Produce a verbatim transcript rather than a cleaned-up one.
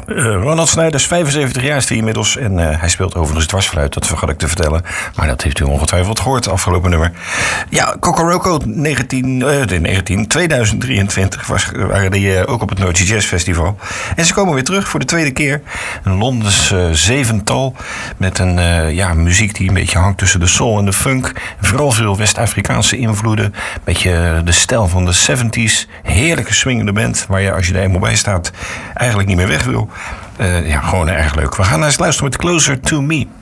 uh, Ronald Snijders, vijfenzeventig jaar is hij inmiddels. En uh, hij speelt overigens dwarsfluit, dat vergat ik te vertellen. Maar dat heeft u ongetwijfeld gehoord, afgelopen nummer. Ja, Kokoroko, negentien, uh, negentien, tweeduizend drieëntwintig was, waren die uh, ook op het Noordse Jazz Festival. En ze komen weer terug voor de tweede keer. Een Londens uh, zevental met een uh, ja, muziek die een beetje hangt tussen de soul en de funk. En vooral veel West-Afrikaanse invloeden. Een beetje de stijl van de zeventies. Heerlijke swingende band waar je als je er eenmaal bij staat eigenlijk niet meer weg wil. Uh, ja, gewoon erg leuk. We gaan naar eens luisteren met Closer to Me.